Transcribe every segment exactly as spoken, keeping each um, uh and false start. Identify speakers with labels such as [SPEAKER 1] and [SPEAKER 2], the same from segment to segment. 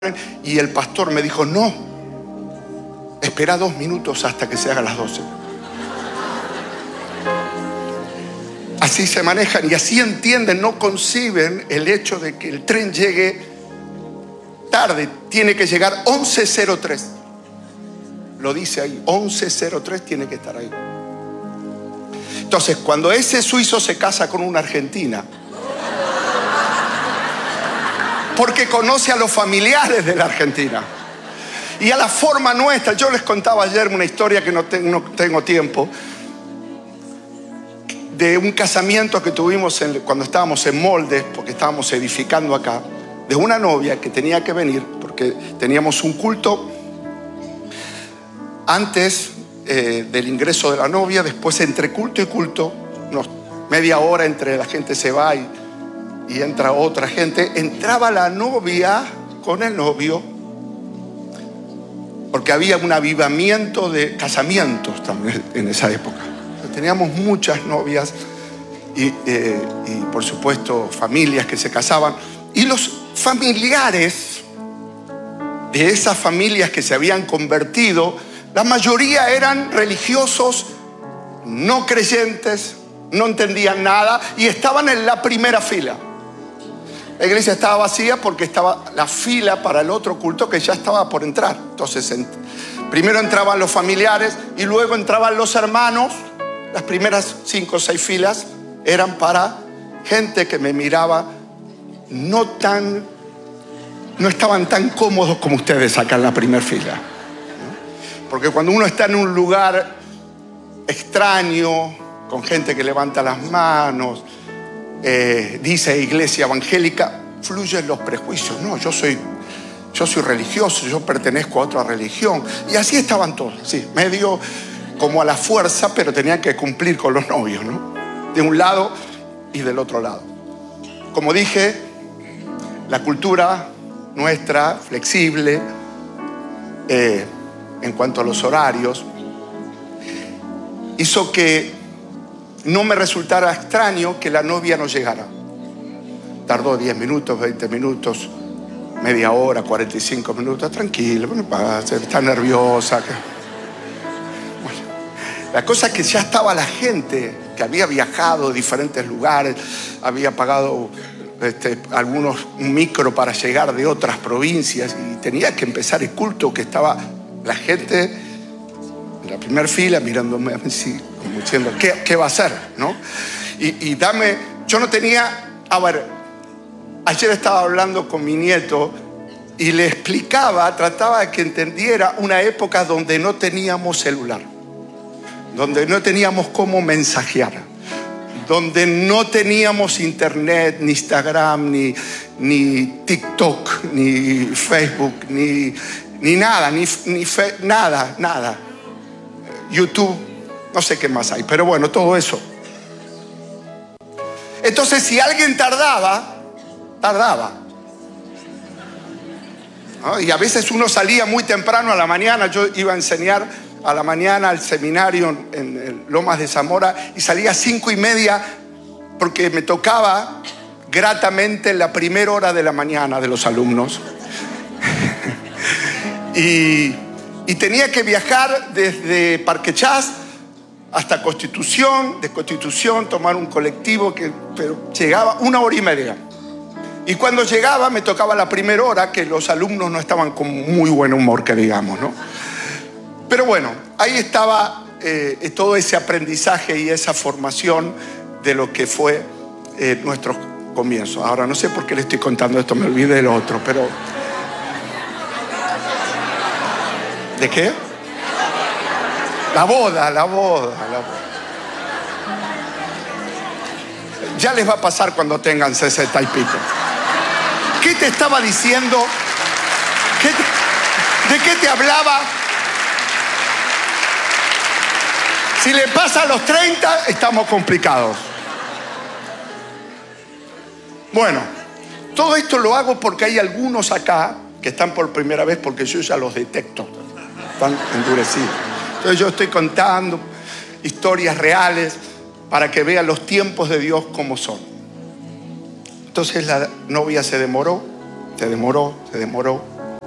[SPEAKER 1] Y el pastor me dijo, no, espera dos minutos hasta que se hagan las doce. Así se manejan y así entienden, no conciben el hecho de que el tren llegue tarde. Tiene que llegar once cero tres. Lo dice ahí, once cero tres tiene que estar ahí. Entonces, cuando ese suizo se casa con una argentina, porque conoce a los familiares de la Argentina y a la forma nuestra. Yo les contaba ayer una historia que no, te, no tengo tiempo, de un casamiento que tuvimos en, cuando estábamos en Moldes, porque estábamos edificando acá, de una novia que tenía que venir, porque teníamos un culto antes eh, del ingreso de la novia, después entre culto y culto, unos media hora entre la gente se va y y entra otra gente. Entraba la novia con el novio, porque había un avivamiento de casamientos también en esa época. Teníamos muchas novias y, eh, y por supuesto familias que se casaban, y los familiares de esas familias que se habían convertido, la mayoría eran religiosos, no creyentes, no entendían nada y estaban en la primera fila. La iglesia estaba vacía porque estaba la fila para el otro culto que ya estaba por entrar. Entonces, en, primero entraban los familiares y luego entraban los hermanos. Las primeras cinco o seis filas eran para gente que me miraba no tan, no estaban tan cómodos como ustedes acá en la primera fila, ¿no? Porque cuando uno está en un lugar extraño, con gente que levanta las manos, Eh, dice iglesia evangélica, fluyen los prejuicios. No, yo soy, yo soy religioso, yo pertenezco a otra religión. Y así estaban todos, sí, medio como a la fuerza, pero tenían que cumplir con los novios, ¿no? De un lado y del otro lado. Como dije, la cultura nuestra, flexible, eh, en cuanto a los horarios, hizo que no me resultara extraño que la novia no llegara. Tardó diez minutos, veinte minutos, media hora, cuarenta y cinco minutos. Tranquilo, no pasa, está nerviosa. Bueno, la cosa es que ya estaba la gente que había viajado de diferentes lugares, había pagado este, algunos un micro para llegar de otras provincias y tenía que empezar el culto, que estaba la gente en la primera fila mirándome así, como diciendo, ¿qué, qué va a hacer? ¿No? Y, y dame, yo no tenía, a ver, ayer estaba hablando con mi nieto y le explicaba, trataba de que entendiera una época donde no teníamos celular, donde no teníamos cómo mensajear, donde no teníamos internet, ni Instagram, ni, ni TikTok, ni Facebook, ni, ni nada, ni, ni fe, nada, nada. YouTube, no sé qué más hay, pero bueno, todo eso. Entonces, si alguien tardaba, tardaba, ¿no? Y a veces uno salía muy temprano a la mañana. Yo iba a enseñar a la mañana al seminario en Lomas de Zamora y salía a cinco y media porque me tocaba gratamente la primera hora de la mañana de los alumnos. y... Y tenía que viajar desde Parque Chas hasta Constitución, de Constitución tomar un colectivo que pero llegaba una hora y media. Y cuando llegaba me tocaba la primera hora, que los alumnos no estaban con muy buen humor, que digamos, ¿no? Pero bueno, ahí estaba eh, todo ese aprendizaje y esa formación de lo que fue eh, nuestro comienzo. Ahora no sé por qué le estoy contando esto, me olvidé del otro, pero... ¿De qué? La boda, la boda, la boda. Ya les va a pasar cuando tengan sesenta y pico. ¿Qué te estaba diciendo? ¿Qué te, ¿De qué te hablaba? Si le pasa a los treinta, estamos complicados. Bueno, todo esto lo hago porque hay algunos acá que están por primera vez, porque yo ya los detecto. Están endurecidos. Entonces yo estoy contando historias reales para que vean los tiempos de Dios como son. Entonces la novia se demoró, se demoró, se demoró.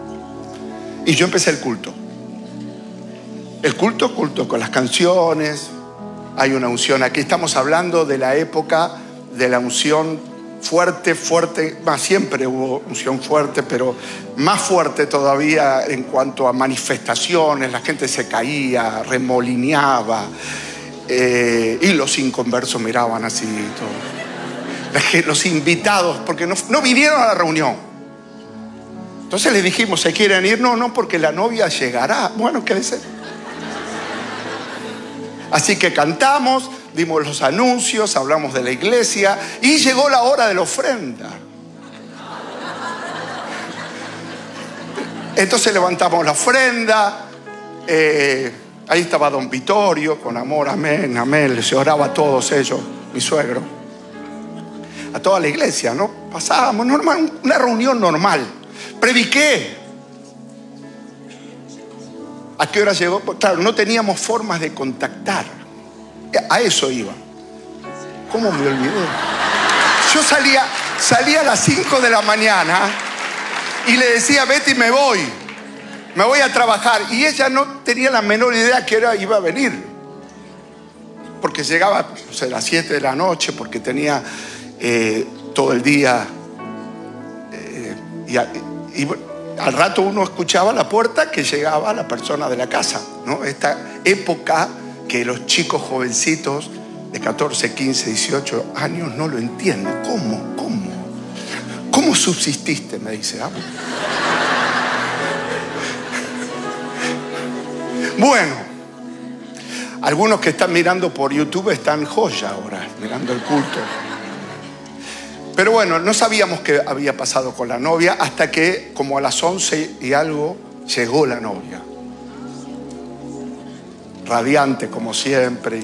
[SPEAKER 1] Y yo empecé el culto. El culto, culto con las canciones. Hay una unción. Aquí estamos hablando de la época de la unción fuerte, fuerte. Más siempre hubo unción fuerte, pero más fuerte todavía en cuanto a manifestaciones. La gente se caía, remolineaba. Eh, y los inconversos miraban así y todo. Los invitados, porque no, no vinieron a la reunión. Entonces les dijimos, ¿se quieren ir? No, no, porque la novia llegará. Bueno, quédese. Así que cantamos, dimos los anuncios, hablamos de la iglesia y llegó la hora de la ofrenda. Entonces levantamos la ofrenda. Eh, ahí estaba don Vittorio, con amor, amén, amén. Les oraba a todos ellos, mi suegro. A toda la iglesia, ¿no? Pasábamos normal, una reunión normal. Prediqué. ¿A qué hora llegó? Pues claro, no teníamos formas de contactar. A eso iba. ¿Cómo me olvidé? Yo salía, salía a las cinco de la mañana y le decía, Betty, me voy. Me voy a trabajar. Y ella no tenía la menor idea que era, iba a venir. Porque llegaba, o sea, a las siete de la noche, porque tenía eh, todo el día. Eh, y, y al rato uno escuchaba a la puerta que llegaba la persona de la casa, ¿no? Esta época que los chicos jovencitos de catorce, quince, dieciocho años no lo entienden. ¿Cómo? ¿Cómo? ¿Cómo subsististe? Me dice. Ah, bueno, algunos que están mirando por YouTube están joya ahora, mirando el culto. Pero bueno, no sabíamos qué había pasado con la novia hasta que como a las once y algo llegó la novia. Radiante como siempre.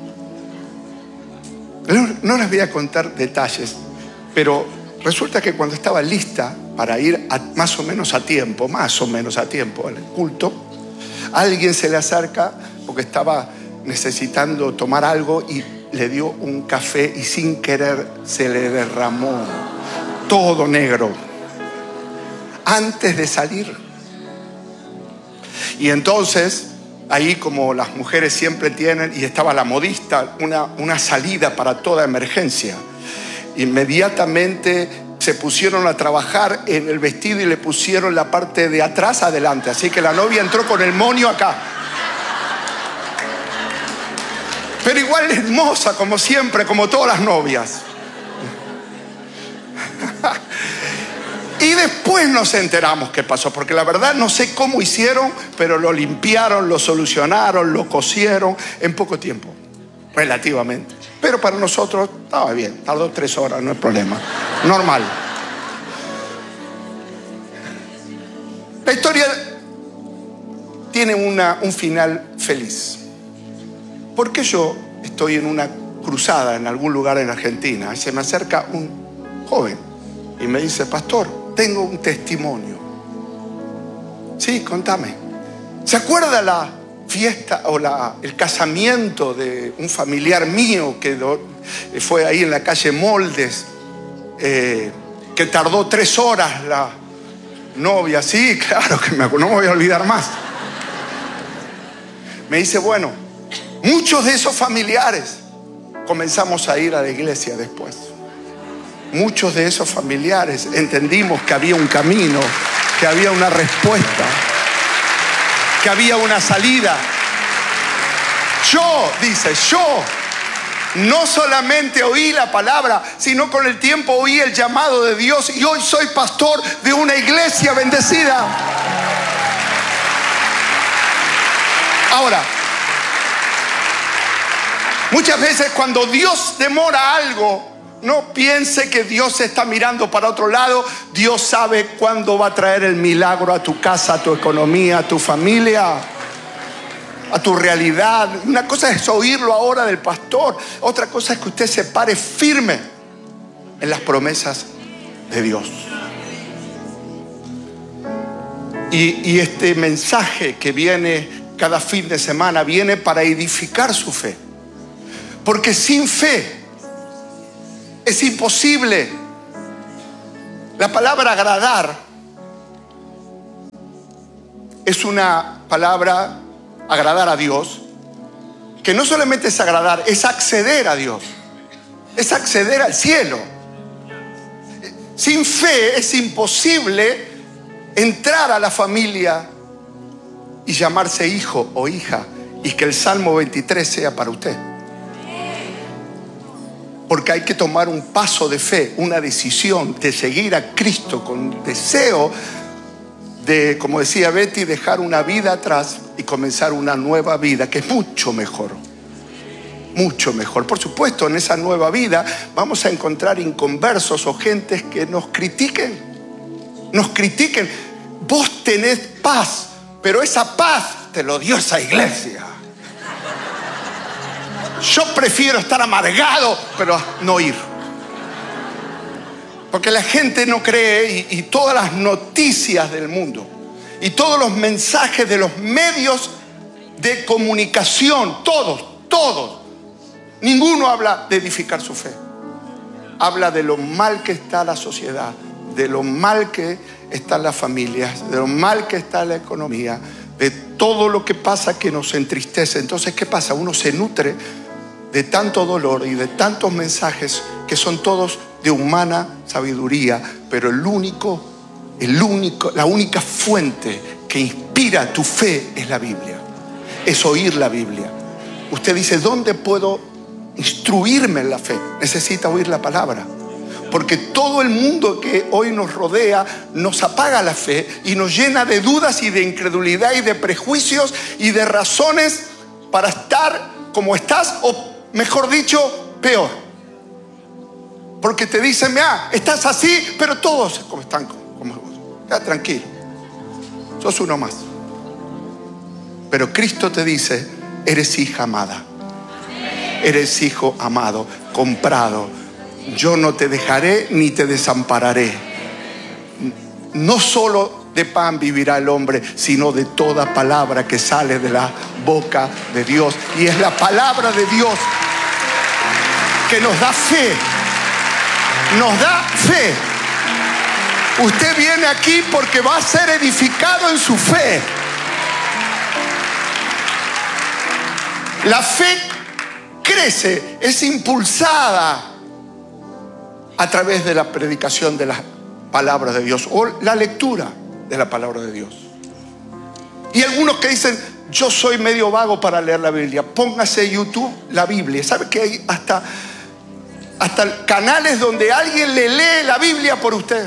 [SPEAKER 1] No, no les voy a contar detalles, pero resulta que cuando estaba lista para ir a, más o menos a tiempo, más o menos a tiempo al culto, alguien se le acerca porque estaba necesitando tomar algo y le dio un café y sin querer se le derramó todo negro antes de salir. Y entonces ahí, como las mujeres siempre tienen, y estaba la modista, una, una salida para toda emergencia. Inmediatamente se pusieron a trabajar en el vestido y le pusieron la parte de atrás adelante. Así que la novia entró con el moño acá. Pero igual hermosa, como siempre, como todas las novias. Y después nos enteramos qué pasó, porque la verdad no sé cómo hicieron, pero lo limpiaron, lo solucionaron, lo cosieron en poco tiempo, relativamente. Pero para nosotros estaba bien, tardó tres horas, no es problema, normal. La historia tiene una, un final feliz. Porque yo estoy en una cruzada en algún lugar en Argentina y se me acerca un joven y me dice, pastor, tengo un testimonio. Sí, contame. ¿Se acuerda la fiesta o la, el casamiento de un familiar mío que do, fue ahí en la calle Moldes, eh, que tardó tres horas la novia? Sí, claro que me acuerdo, no me voy a olvidar más. Me dice, bueno, muchos de esos familiares comenzamos a ir a la iglesia después. Muchos de esos familiares entendimos que había un camino, que había una respuesta, que había una salida. Yo, dice, yo no solamente oí la palabra, sino con el tiempo oí el llamado de Dios y hoy soy pastor de una iglesia bendecida. Ahora, muchas veces cuando Dios demora algo, no piense que Dios está mirando para otro lado. Dios sabe cuándo va a traer el milagro a tu casa, a tu economía, a tu familia, a tu realidad. Una cosa es oírlo ahora del pastor. Otra cosa es que usted se pare firme en las promesas de Dios. Y, y este mensaje que viene cada fin de semana viene para edificar su fe. Porque sin fe es imposible. La palabra agradar es una palabra, agradar a Dios, que no solamente es agradar, es acceder a Dios, es acceder al cielo. Sin fe es imposible entrar a la familia y llamarse hijo o hija y que el Salmo veintitrés sea para usted. Porque hay que tomar un paso de fe, una decisión de seguir a Cristo con deseo de, como decía Betty, dejar una vida atrás y comenzar una nueva vida que es mucho mejor. Mucho mejor. Por supuesto, en esa nueva vida vamos a encontrar inconversos o gentes que nos critiquen. Nos critiquen. Vos tenés paz, pero esa paz te lo dio esa iglesia. Yo prefiero estar amargado, pero no ir. Porque la gente no cree y, y todas las noticias del mundo y todos los mensajes de los medios de comunicación, todos, todos, ninguno habla de edificar su fe. Habla de lo mal que está la sociedad, de lo mal que están las familias, de lo mal que está la economía, de todo lo que pasa que nos entristece. Entonces, ¿qué pasa? Uno se nutre de tanto dolor y de tantos mensajes que son todos de humana sabiduría, pero el único, el único, la única fuente que inspira tu fe es la Biblia, es oír la Biblia. Usted dice, ¿dónde puedo instruirme en la fe? Necesita oír la palabra, porque todo el mundo que hoy nos rodea nos apaga la fe y nos llena de dudas y de incredulidad y de prejuicios y de razones para estar como estás, o mejor dicho, peor. Porque te dicen, ah, estás así, pero todos como están como vos. Ya, tranquilo, sos uno más. Pero Cristo te dice, eres hija amada, eres hijo amado, comprado. Yo no te dejaré ni te desampararé. No solo de pan vivirá el hombre, sino de toda palabra que sale de la boca de Dios. Y es la palabra de Dios que nos da fe. Nos da fe. Usted viene aquí porque va a ser edificado en su fe. La fe crece, es impulsada a través de la predicación de las palabras de Dios o la lectura de la palabra de Dios. Y algunos que dicen, yo soy medio vago para leer la Biblia. Póngase en YouTube la Biblia. ¿Sabe que hay hasta, hasta canales donde alguien le lee la Biblia por usted?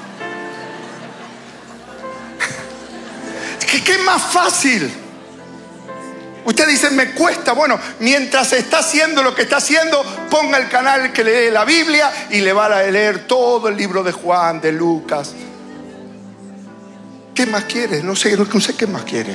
[SPEAKER 1] ¿Qué, qué más fácil? Usted dice, me cuesta. Bueno, mientras está haciendo lo que está haciendo, ponga el canal que lee la Biblia y le va a leer todo el libro de Juan, de Lucas. ¿Qué más quiere? No sé, no sé qué más quiere.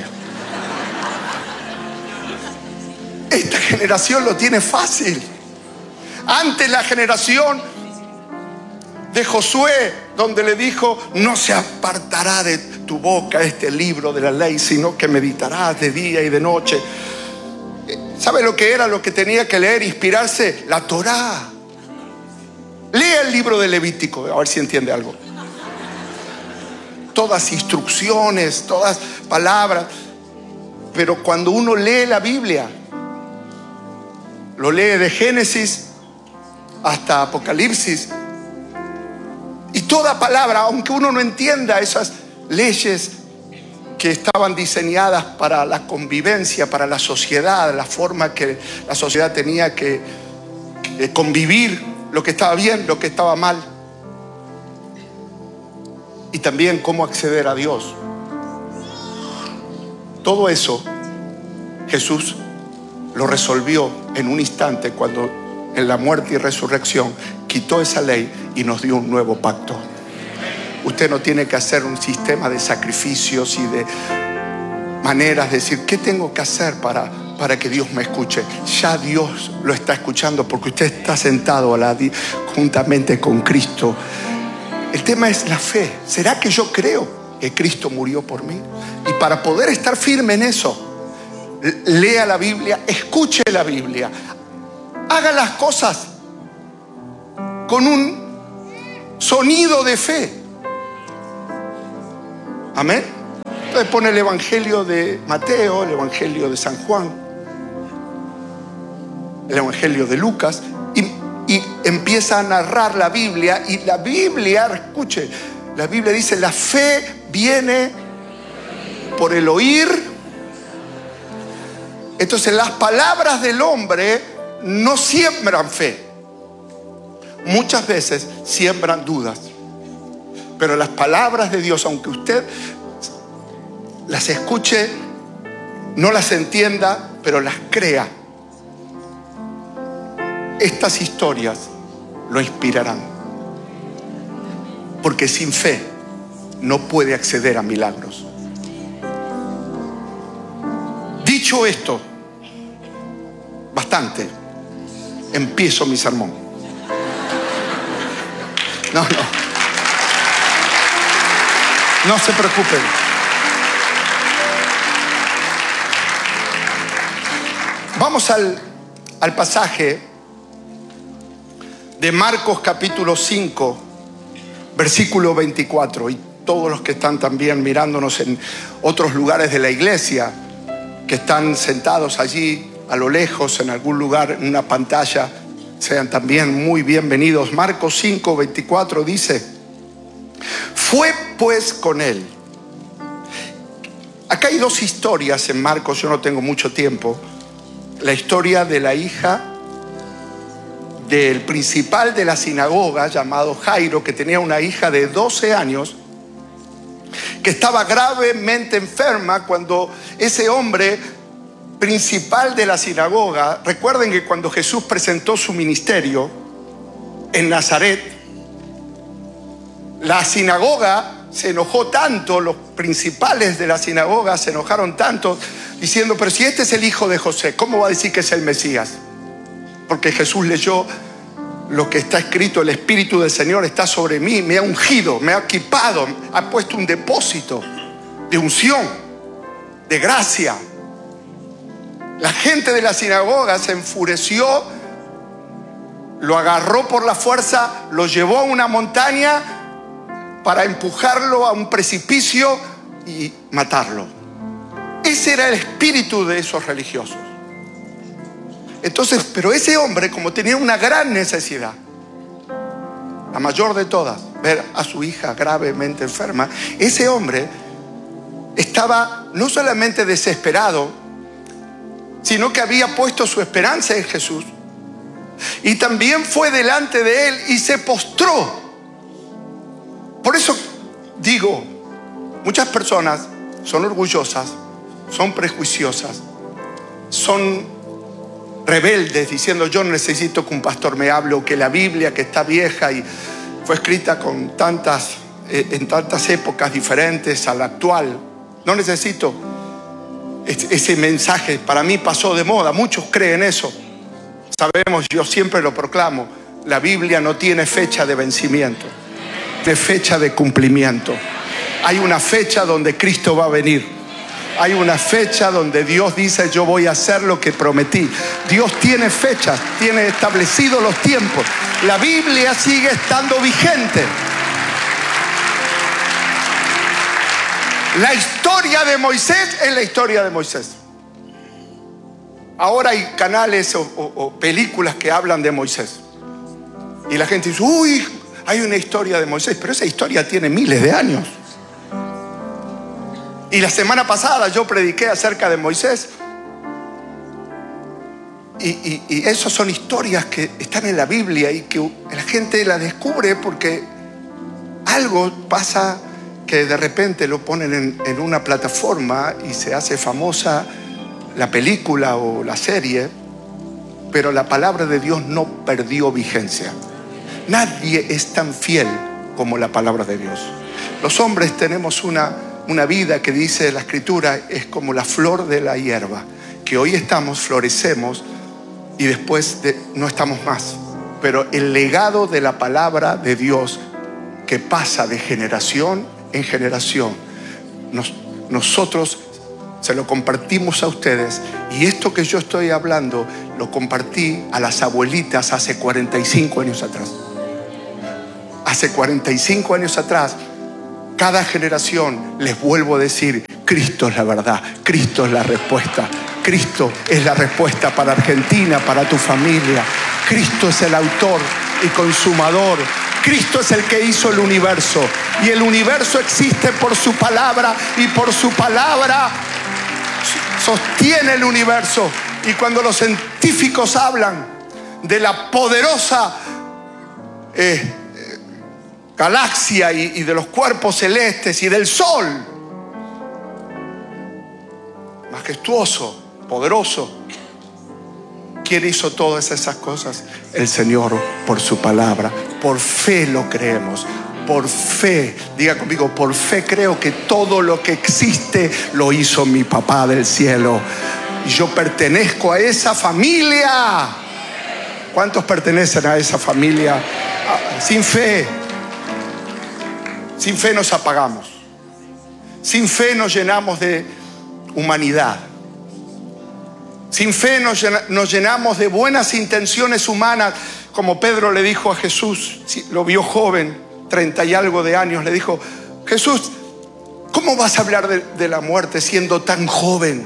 [SPEAKER 1] Esta generación lo tiene fácil. Antes la generación de Josué, donde le dijo, no se apartará de tu boca este libro de la ley, sino que meditarás de día y de noche. ¿Sabe lo que era lo que tenía que leer, inspirarse? La Torá. Lea el libro de Levítico, a ver si entiende algo. Todas instrucciones, todas palabras. Pero cuando uno lee la Biblia, lo lee de Génesis hasta Apocalipsis, y toda palabra, aunque uno no entienda esas leyes que estaban diseñadas para la convivencia, para la sociedad, la forma que la sociedad tenía que, que convivir, lo que estaba bien, lo que estaba mal, y también cómo acceder a Dios. Todo eso Jesús lo resolvió en un instante cuando en la muerte y resurrección quitó esa ley y nos dio un nuevo pacto. Usted no tiene que hacer un sistema de sacrificios y de maneras de decir, ¿qué tengo que hacer para, para que Dios me escuche? Ya Dios lo está escuchando porque usted está sentado a la, juntamente con Cristo. El tema es la fe. ¿Será que yo creo que Cristo murió por mí? Y para poder estar firme en eso, lea la Biblia, escuche la Biblia, haga las cosas con un sonido de fe. Amén. Entonces pone el Evangelio de Mateo, el Evangelio de San Juan, el Evangelio de Lucas, y, y empieza a narrar la Biblia. Y la Biblia, escuche, la Biblia dice: la fe viene por el oír. Entonces las palabras del hombre no siembran fe. Muchas veces siembran dudas. Pero las palabras de Dios, aunque usted las escuche, no las entienda, pero las crea, estas historias lo inspirarán. Porque sin fe no puede acceder a milagros. Dicho esto, bastante, empiezo mi sermón. No, no. No se preocupen. Vamos al, al pasaje de Marcos capítulo cinco, versículo veinticuatro. Y todos los que están también mirándonos en otros lugares de la iglesia, que están sentados allí a lo lejos en algún lugar en una pantalla, sean también muy bienvenidos. Marcos cinco, veinticuatro dice: fue pues con él. Acá hay dos historias en Marcos, yo no tengo mucho tiempo. La historia de la hija del principal de la sinagoga, llamado Jairo, que tenía una hija de doce años, que estaba gravemente enferma cuando ese hombre principal de la sinagoga, recuerden que cuando Jesús presentó su ministerio en Nazaret, la sinagoga se enojó tanto, los principales de la sinagoga se enojaron tanto, diciendo: pero si este es el hijo de José, ¿cómo va a decir que es el Mesías? Porque Jesús leyó lo que está escrito: el Espíritu del Señor está sobre mí, me ha ungido, me ha equipado, ha puesto un depósito de unción, de gracia. La gente de la sinagoga se enfureció, lo agarró por la fuerza, lo llevó a una montaña para empujarlo a un precipicio y matarlo. Ese era el espíritu de esos religiosos. Entonces, pero ese hombre, como tenía una gran necesidad, la mayor de todas, ver a su hija gravemente enferma, ese hombre estaba no solamente desesperado, sino que había puesto su esperanza en Jesús. Y también fue delante de él y se postró. Por eso digo, muchas personas son orgullosas, son prejuiciosas, son rebeldes, diciendo: yo no necesito que un pastor me hable, o que la Biblia, que está vieja y fue escrita con tantas, eh, en tantas épocas diferentes a la actual, no necesito ese mensaje, para mí pasó de moda. Muchos creen eso. Sabemos, yo siempre lo proclamo, la Biblia no tiene fecha de vencimiento, de fecha de cumplimiento. Hay una fecha donde Cristo va a venir. Hay una fecha donde Dios dice: yo voy a hacer lo que prometí. Dios tiene fechas, tiene establecidos los tiempos. La Biblia sigue estando vigente. La historia de Moisés es la historia de Moisés. Ahora hay canales o, o, o películas que hablan de Moisés. Y la gente dice: uy, hay una historia de Moisés. Pero esa historia tiene miles de años. Y la semana pasada yo prediqué acerca de Moisés. Y, y, y esas son historias que están en la Biblia y que la gente la descubre porque algo pasa, que de repente lo ponen en, en una plataforma y se hace famosa la película o la serie, pero la palabra de Dios no perdió vigencia. Nadie es tan fiel como la palabra de Dios. Los hombres tenemos una, una vida que dice la Escritura, es como la flor de la hierba, que hoy estamos, florecemos y después de, no estamos más. Pero el legado de la palabra de Dios, que pasa de generación en generación, Nos, nosotros se lo compartimos a ustedes. Y esto que yo estoy hablando lo compartí a las abuelitas hace cuarenta y cinco años atrás. Hace cuarenta y cinco años atrás, cada generación, les vuelvo a decir, Cristo es la verdad, Cristo es la respuesta. Cristo es la respuesta para Argentina, para tu familia. Cristo es el autor y consumador. Cristo es el que hizo el universo. Y el universo existe por su palabra, y por su palabra sostiene el universo. Y cuando los científicos hablan de la poderosa eh, eh, galaxia y, y de los cuerpos celestes y del sol, majestuoso, poderoso, ¿quién hizo todas esas cosas? El Señor, por su palabra. Por fe lo creemos. Por fe, diga conmigo, por fe creo que todo lo que existe lo hizo mi papá del cielo. Y yo pertenezco a esa familia. ¿Cuántos pertenecen a esa familia? Sin fe, sin fe nos apagamos. Sin fe nos llenamos de humanidad. Sin fe nos llenamos de buenas intenciones humanas. Como Pedro le dijo a Jesús, lo vio joven, treinta y algo de años, le dijo: Jesús, ¿cómo vas a hablar de, de la muerte siendo tan joven?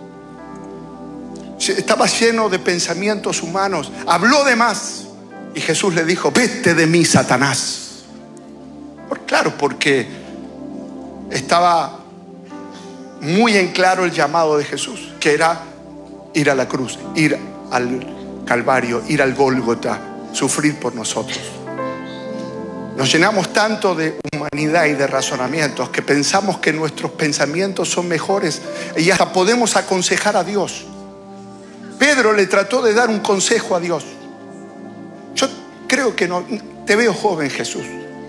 [SPEAKER 1] Estaba lleno de pensamientos humanos, habló de más. Y Jesús le dijo: vete de mí, Satanás. Por, claro, porque estaba muy en claro el llamado de Jesús, que era ir a la cruz, ir al Calvario, ir al Gólgota, sufrir por nosotros. Nos llenamos tanto de humanidad y de razonamientos que pensamos que nuestros pensamientos son mejores y hasta podemos aconsejar a Dios. Pedro le trató de dar un consejo a Dios. Yo creo que no, te veo joven, Jesús.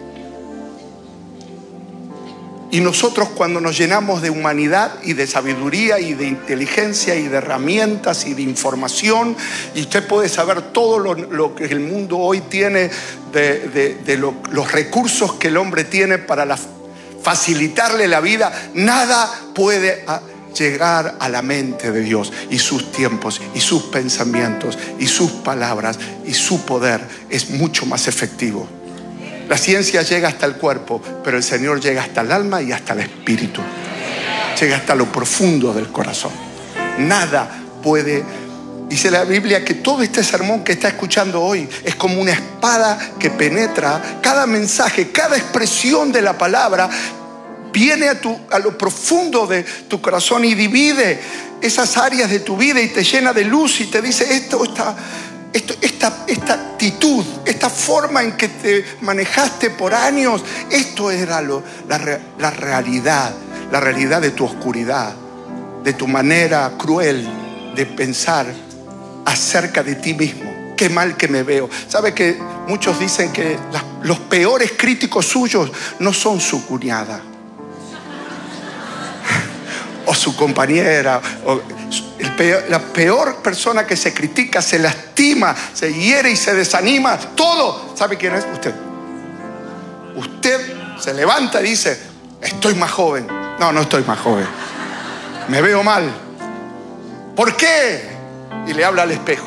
[SPEAKER 1] Y nosotros, cuando nos llenamos de humanidad y de sabiduría y de inteligencia y de herramientas y de información, y usted puede saber todo lo, lo que el mundo hoy tiene de, de, de lo, los recursos que el hombre tiene para la, facilitarle la vida, nada puede a, llegar a la mente de Dios y sus tiempos y sus pensamientos y sus palabras y su poder es mucho más efectivo. La ciencia llega hasta el cuerpo, pero el Señor llega hasta el alma y hasta el espíritu. Llega hasta lo profundo del corazón. Nada puede... Dice la Biblia que todo este sermón que está escuchando hoy es como una espada que penetra. Cada mensaje, cada expresión de la palabra viene a, tu, a lo profundo de tu corazón y divide esas áreas de tu vida y te llena de luz y te dice: esto está... Esto, esta, esta actitud, esta forma en que te manejaste por años, esto era lo, la, la realidad, la realidad de tu oscuridad, de tu manera cruel de pensar acerca de ti mismo. Qué mal que me veo. ¿Sabe que muchos dicen que las, los peores críticos suyos no son su cuñada o su compañera o el peor, la peor persona que se critica, se lastima, se hiere y se desanima, todo? ¿Sabe quién es? Usted. Usted se levanta y dice: estoy más joven. No, no estoy más joven. Me veo mal. ¿Por qué? Y le habla al espejo.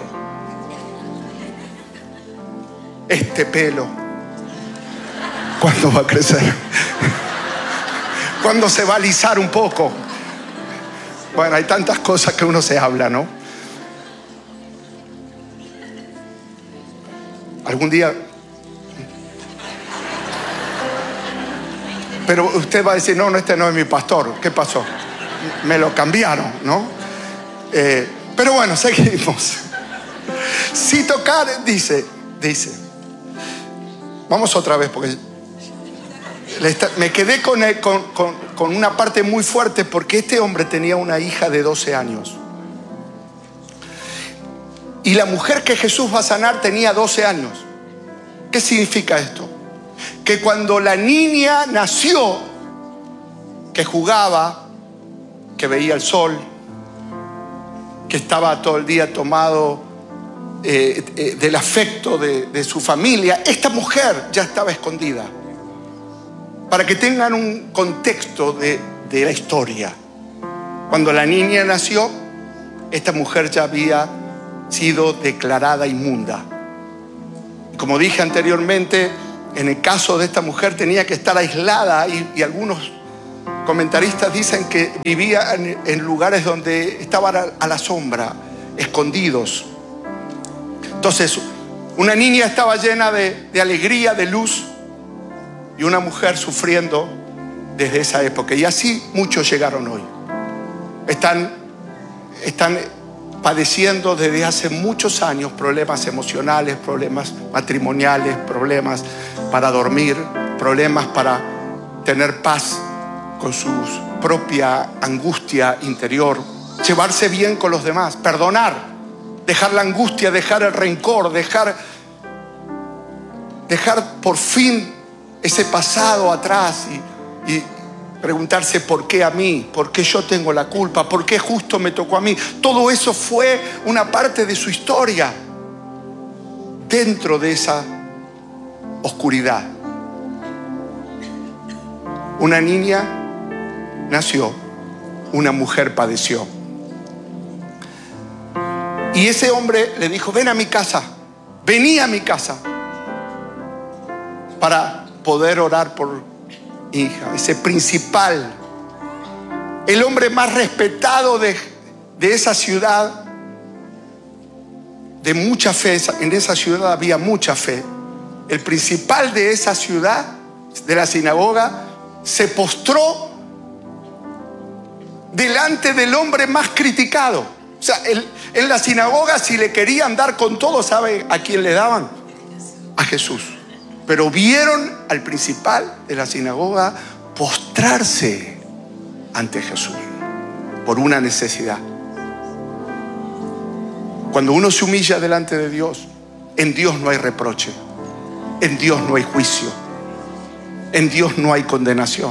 [SPEAKER 1] Este pelo, ¿cuándo va a crecer? ¿Cuándo se va a alisar un poco? Bueno, hay tantas cosas que uno se habla, ¿no? Algún día... Pero usted va a decir: no, no, este no es mi pastor. ¿Qué pasó? Me lo cambiaron, ¿no? Eh, pero bueno, seguimos. Si tocar, dice, dice. Vamos otra vez porque... Me quedé con, el, con, con, con una parte muy fuerte porque este hombre tenía una hija de doce años. Y la mujer que Jesús va a sanar tenía doce años. ¿Qué significa esto? Que cuando la niña nació, que jugaba, que veía el sol, que estaba todo el día tomado eh, eh, del afecto de, de su familia, esta mujer ya estaba escondida. Para que tengan un contexto de, de la historia. Cuando la niña nació, esta mujer ya había sido declarada inmunda. Como dije anteriormente, en el caso de esta mujer tenía que estar aislada y, y algunos comentaristas dicen que vivían en lugares donde estaban a la sombra, escondidos. Entonces, una niña estaba llena de, de alegría, de luz, y una mujer sufriendo desde esa época. Y así muchos llegaron hoy. Están, están padeciendo desde hace muchos años problemas emocionales, problemas matrimoniales, problemas para dormir, problemas para tener paz con su propia angustia interior, llevarse bien con los demás, perdonar, dejar la angustia, dejar el rencor, dejar, dejar por fin ese pasado atrás y, y preguntarse por qué a mí, por qué yo tengo la culpa, por qué justo me tocó a mí. Todo eso fue una parte de su historia dentro de esa oscuridad. Una niña nació, una mujer padeció. Y ese hombre le dijo: ven a mi casa, vení a mi casa para poder orar por mi hija. Ese principal, el hombre más respetado de, de esa ciudad, de mucha fe. En esa ciudad había mucha fe. El principal de esa ciudad, de la sinagoga, se postró delante del hombre más criticado. O sea, el, en la sinagoga, si le querían dar con todo, ¿sabe a quién le daban? A Jesús. Pero vieron al principal de la sinagoga postrarse ante Jesús por una necesidad. Cuando uno se humilla delante de Dios, en Dios no hay reproche, en Dios no hay juicio, en Dios no hay condenación.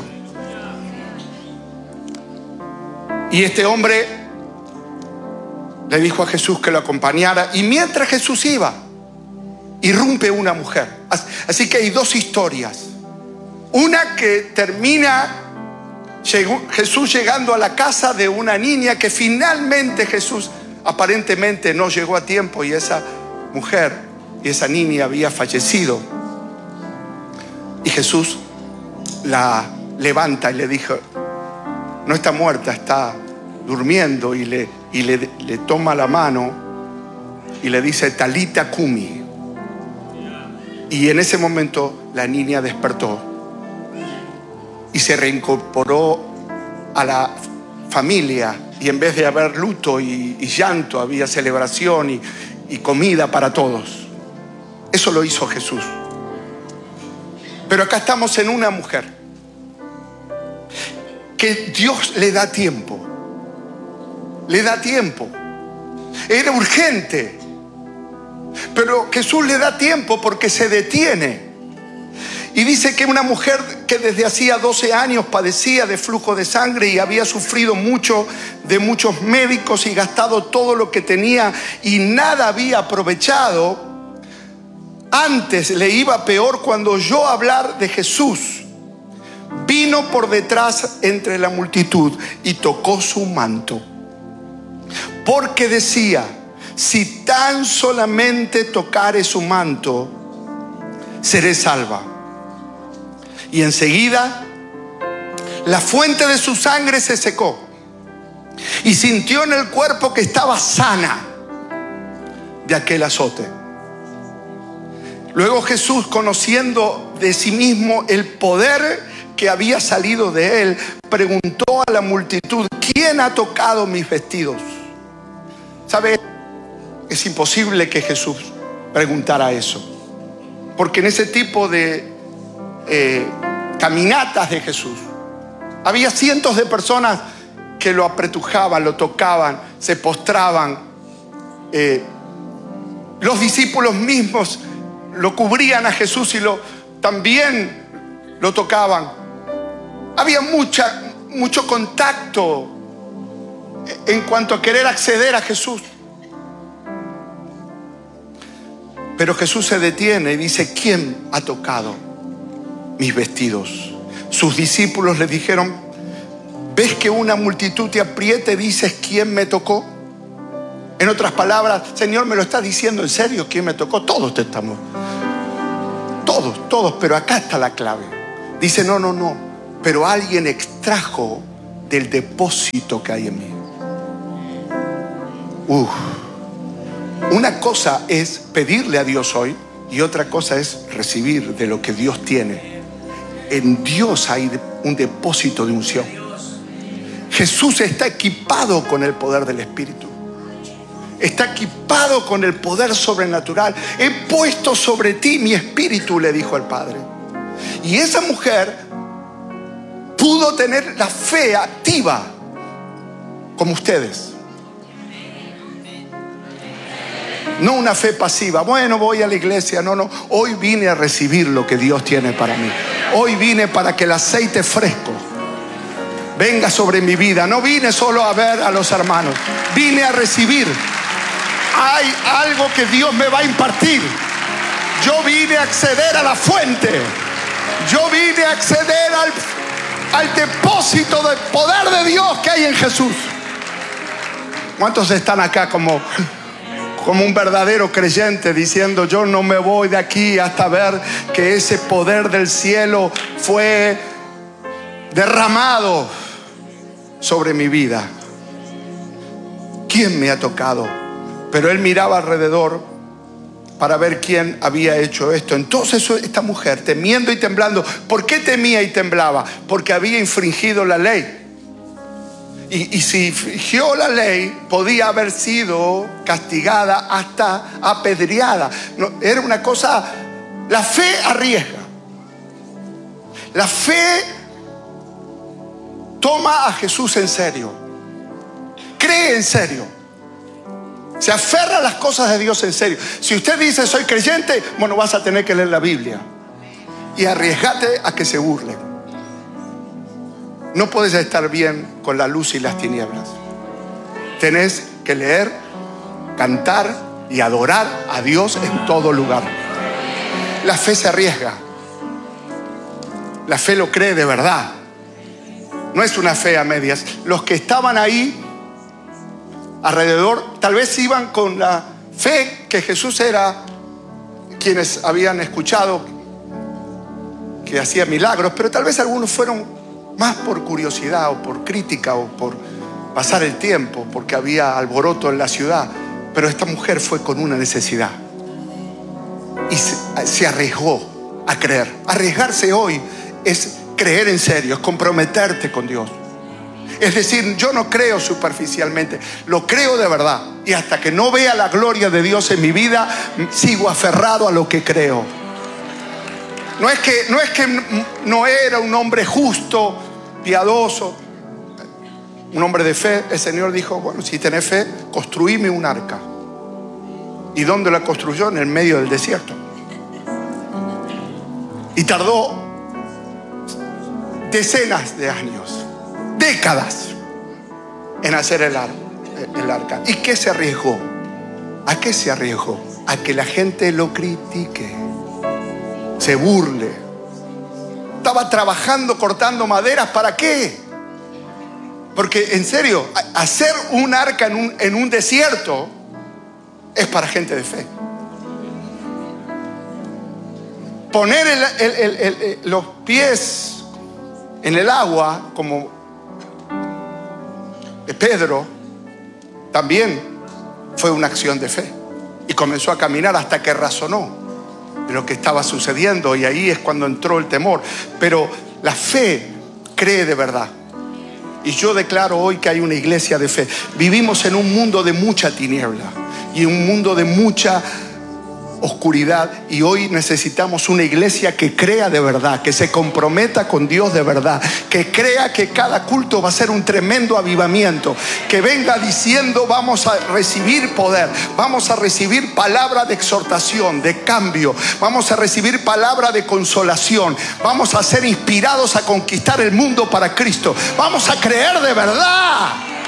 [SPEAKER 1] Y este hombre le dijo a Jesús que lo acompañara, y mientras Jesús iba, irrumpe una mujer. Así que hay dos historias. Una que termina Jesús llegando a la casa de una niña, que finalmente Jesús aparentemente no llegó a tiempo, y esa mujer y esa niña había fallecido. Y Jesús la levanta y le dijo: no está muerta, está durmiendo. Y le, y le, le toma la mano y le dice: Talita Kumi. Y en ese momento la niña despertó y se reincorporó a la familia. Y en vez de haber luto y, y llanto, había celebración y, y comida para todos. Eso lo hizo Jesús. Pero acá estamos en una mujer que Dios le da tiempo. Le da tiempo. Era urgente. Pero Jesús le da tiempo porque se detiene. Y dice que una mujer que desde hacía doce años padecía de flujo de sangre y había sufrido mucho de muchos médicos y gastado todo lo que tenía y nada había aprovechado, antes le iba peor cuando oyó hablar de Jesús. Vino por detrás entre la multitud y tocó su manto, porque decía: si tan solamente tocare su manto, seré salva. Y enseguida la fuente de su sangre se secó y sintió en el cuerpo que estaba sana de aquel azote. Luego Jesús, conociendo de sí mismo el poder que había salido de él, preguntó a la multitud: ¿quién ha tocado mis vestidos? ¿Sabe? Es imposible que Jesús preguntara eso, porque en ese tipo de eh, caminatas de Jesús había cientos de personas que lo apretujaban, lo tocaban, se postraban. Eh, los discípulos mismos lo cubrían a Jesús y lo, también lo tocaban. Había mucha, mucho contacto en cuanto a querer acceder a Jesús. Pero Jesús se detiene y dice: ¿quién ha tocado mis vestidos? Sus discípulos le dijeron: ¿ves que una multitud te aprieta y dices quién me tocó? En otras palabras: Señor, ¿me lo estás diciendo en serio? ¿Quién me tocó? Todos te estamos. Todos, todos, pero acá está la clave. Dice: no, no, no. pero alguien extrajo del depósito que hay en mí. Uf. Una cosa es pedirle a Dios hoy y otra cosa es recibir de lo que Dios tiene. En Dios hay un depósito de unción. Jesús está equipado con el poder del Espíritu. Está equipado con el poder sobrenatural. He puesto sobre ti mi espíritu, le dijo el Padre. Y esa mujer pudo tener la fe activa como ustedes. No una fe pasiva. Bueno, voy a la iglesia. No, no. Hoy vine a recibir lo que Dios tiene para mí. Hoy vine para que el aceite fresco venga sobre mi vida. No vine solo a ver a los hermanos. Vine a recibir. Hay algo que Dios me va a impartir. Yo vine a acceder a la fuente. Yo vine a acceder al, al depósito del poder de Dios que hay en Jesús. ¿Cuántos están acá como... como un verdadero creyente diciendo: yo no me voy de aquí hasta ver que ese poder del cielo fue derramado sobre mi vida? ¿Quién me ha tocado? Pero él miraba alrededor para ver quién había hecho esto. Entonces esta mujer, temiendo y temblando. ¿Por qué temía y temblaba? Porque había infringido la ley. Y, y si infringió la ley, podía haber sido castigada hasta apedreada. No, era una cosa... La fe arriesga. La fe toma a Jesús en serio. Cree en serio. Se aferra a las cosas de Dios en serio. Si usted dice soy creyente, bueno, vas a tener que leer la Biblia. Y arriesgate a que se burlen. No puedes estar bien con la luz y las tinieblas. Tenés que leer, cantar y adorar a Dios en todo lugar. La fe se arriesga. La fe lo cree de verdad. No es una fe a medias. Los que estaban ahí alrededor tal vez iban con la fe que Jesús era, quienes habían escuchado que hacía milagros, pero tal vez algunos fueron más por curiosidad o por crítica o por pasar el tiempo, porque había alboroto en la ciudad. Pero esta mujer fue con una necesidad y se, se arriesgó a creer. Arriesgarse hoy es creer en serio, es comprometerte con Dios. Es decir, yo no creo superficialmente, lo creo de verdad. Y hasta que no vea la gloria de Dios en mi vida, sigo aferrado a lo que creo. No es que, no es que no era un hombre justo, piadoso, un hombre de fe. El Señor dijo: bueno, si tenés fe, construíme un arca. ¿Y dónde la construyó? En el medio del desierto. Y tardó decenas de años, décadas, en hacer el, ar, el arca. ¿Y qué se arriesgó? ¿A qué se arriesgó? A que la gente lo critique, se burle. Estaba trabajando cortando maderas. ¿Para qué? Porque en serio, hacer un arca en un, en un desierto es para gente de fe. Poner el, el, el, el, el, los pies en el agua, como Pedro, también fue una acción de fe. Y comenzó a caminar hasta que razonó de lo que estaba sucediendo, y ahí es cuando entró el temor. Pero la fe cree de verdad. Y yo declaro hoy que hay una iglesia de fe. Vivimos en un mundo de mucha tiniebla y un mundo de mucha oscuridad, y hoy necesitamos una iglesia que crea de verdad, que se comprometa con Dios de verdad, que crea que cada culto va a ser un tremendo avivamiento, que venga diciendo: vamos a recibir poder, vamos a recibir palabra de exhortación, de cambio, vamos a recibir palabra de consolación, vamos a ser inspirados a conquistar el mundo para Cristo, vamos a creer de verdad.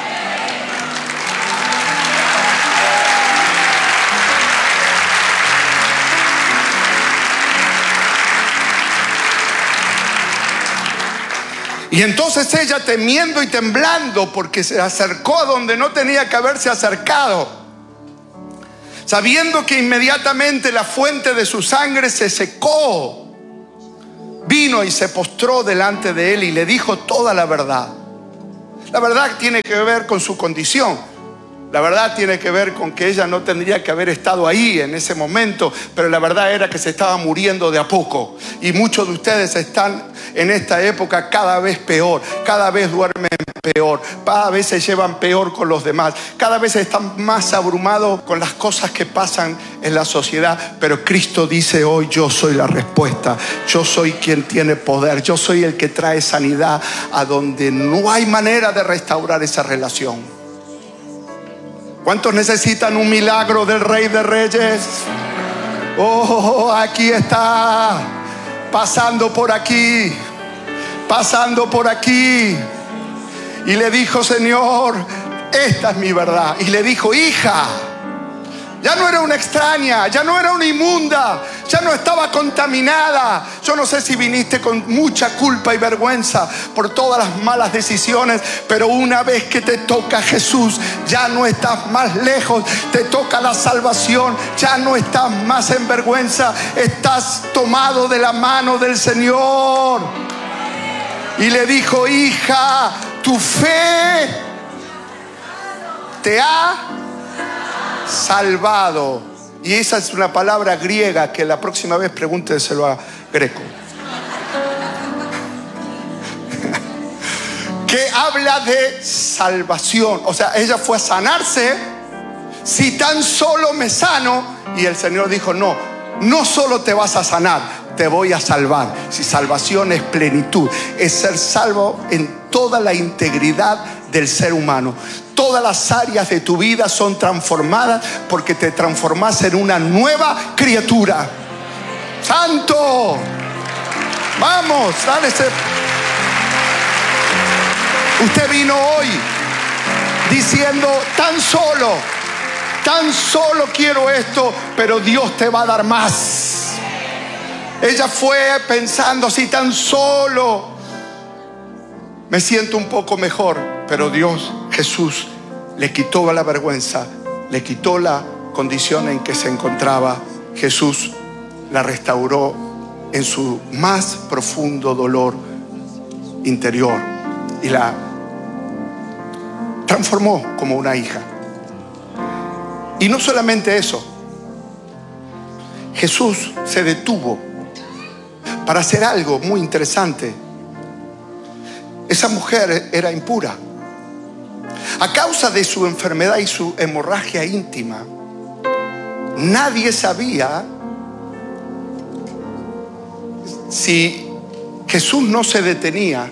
[SPEAKER 1] Y entonces ella, temiendo y temblando, porque se acercó a donde no tenía que haberse acercado, sabiendo que inmediatamente la fuente de su sangre se secó, vino y se postró delante de él y le dijo toda la verdad. La verdad tiene que ver con su condición. La verdad tiene que ver con que ella no tendría que haber estado ahí en ese momento, pero la verdad era que se estaba muriendo de a poco. Y muchos de ustedes están en esta época cada vez peor, cada vez duermen peor, cada vez se llevan peor con los demás, cada vez están más abrumados con las cosas que pasan en la sociedad. Pero Cristo dice hoy: yo soy la respuesta, yo soy quien tiene poder, yo soy el que trae sanidad a donde no hay manera de restaurar esa relación. ¿Cuántos necesitan un milagro del Rey de Reyes? Oh, aquí está, pasando por aquí, pasando por aquí. Y le dijo: Señor, esta es mi verdad. Y le dijo: hija, ya no era una extraña, ya no era una inmunda, ya no estaba contaminada. Yo no sé si viniste con mucha culpa y vergüenza por todas las malas decisiones, pero una vez que te toca Jesús, ya no estás más lejos. Te toca la salvación, ya no estás más en vergüenza. Estás tomado de la mano del Señor. Y le dijo: hija, tu fe te ha salvado. Y esa es una palabra griega que la próxima vez pregúnteselo a Greco. Que habla de salvación. O sea, ella fue a sanarse. Si tan solo me sano. Y el Señor dijo: no, no solo te vas a sanar, te voy a salvar. Si salvación es plenitud, es ser salvo en toda la integridad del ser humano. Todas las áreas de tu vida son transformadas porque te transformas en una nueva criatura. ¡Santo! Vamos, dale ese. Usted vino hoy diciendo: tan solo, tan solo quiero esto, pero Dios te va a dar más. Ella fue pensando: si tan solo me siento un poco mejor, pero Dios, Jesús, le quitó la vergüenza, le quitó la condición en que se encontraba. Jesús la restauró en su más profundo dolor interior y la transformó como una hija. Y no solamente eso, Jesús se detuvo para hacer algo muy interesante. Esa mujer era impura. A causa de su enfermedad y su hemorragia íntima, nadie sabía si Jesús no se detenía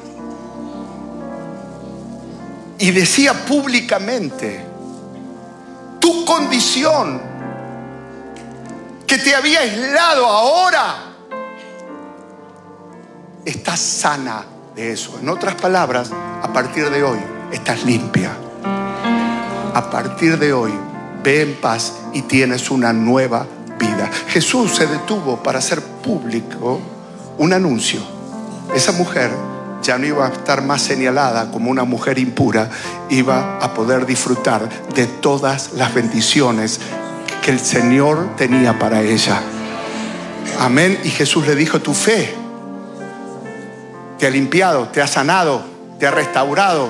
[SPEAKER 1] y decía públicamente: tu condición que te había aislado ahora estás sana de eso. En otras palabras, a partir de hoy estás limpia. A partir de hoy, ve en paz y tienes una nueva vida. Jesús se detuvo para hacer público un anuncio. Esa mujer ya no iba a estar más señalada como una mujer impura, iba a poder disfrutar de todas las bendiciones que el Señor tenía para ella. Amén. Y Jesús le dijo: tu fe te ha limpiado, te ha sanado, te ha restaurado.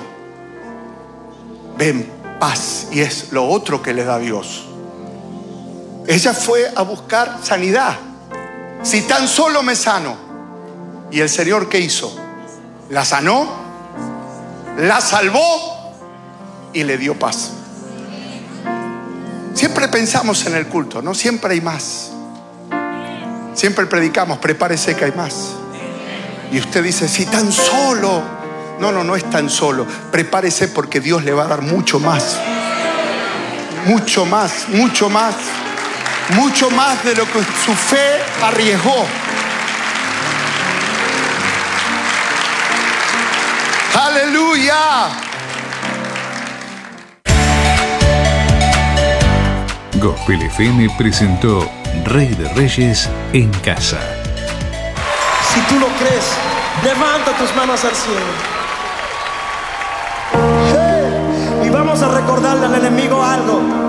[SPEAKER 1] Ven, paz. Y es lo otro que le da Dios. Ella fue a buscar sanidad. Si tan solo me sano. Y el Señor, ¿qué hizo? La sanó, la salvó y le dio paz. Siempre pensamos en el culto, ¿no? Siempre hay más. Siempre predicamos: prepárese que hay más. Y usted dice: si tan solo. No, no, no es tan solo. Prepárese porque Dios le va a dar mucho más. Mucho más, mucho más. Mucho más de lo que su fe arriesgó. ¡Aleluya!
[SPEAKER 2] Gospel F M presentó Rey de Reyes en casa.
[SPEAKER 3] Si tú lo crees, levanta tus manos al cielo. Hey, y vamos a recordarle al enemigo algo.